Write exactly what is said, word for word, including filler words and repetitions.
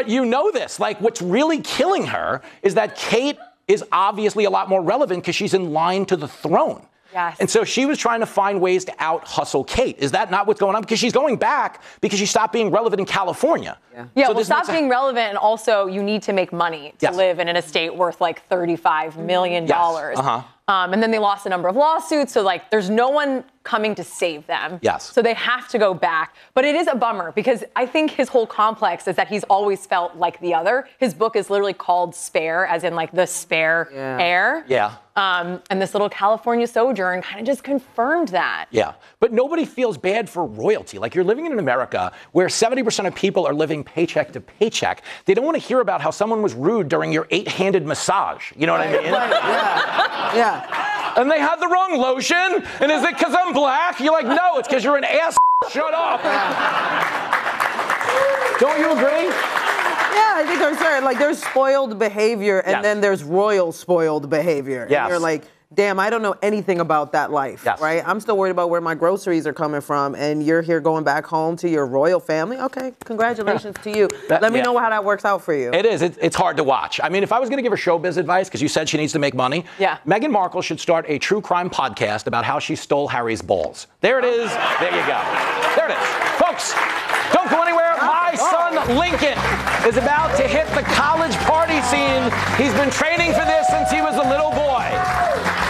but you know this. Like, what's really killing her is that Kate is obviously a lot more relevant because she's in line to the throne. Yes. And so she was trying to find ways to out-hustle Kate. Is that not what's going on? Because she's going back because she stopped being relevant in California. Yeah, yeah so well, stop being a- relevant, and also you need to make money to yes. live in an estate worth like thirty-five million dollars. Yes. Uh-huh. Um, and then they lost a number of lawsuits, so like there's no one coming to save them. Yes. So they have to go back. But it is a bummer because I think his whole complex is that he's always felt like the other. His book is literally called Spare, as in like the spare yeah. heir. Yeah. Um, and this little California sojourn kind of just confirmed that. Yeah. But nobody feels bad for royalty. Like, you're living in America where seventy percent of people are living paycheck to paycheck. They don't want to hear about how someone was rude during your eight-handed massage. You know what I mean? Right. Yeah. Yeah. And they had the wrong lotion? And is it because I'm black? You're like, no, it's because you're an ass. Shut up. Don't you agree? Yeah, I think there's certain, like there's spoiled behavior and Yes. then there's royal spoiled behavior. Yes. And you're like, damn, I don't know anything about that life, Yes. right? I'm still worried about where my groceries are coming from, and you're here going back home to your royal family. Okay, congratulations to you. That- Let me yeah. know how that works out for you. It is. It, it's hard to watch. I mean, if I was going to give her showbiz advice, because you said she needs to make money, Yeah. Meghan Markle should start a true crime podcast about how she stole Harry's balls. There it is. There you go. There it is. Folks, don't go anywhere. My son, Lincoln, is about to hit the college party scene. He's been training for this since he was a little boy.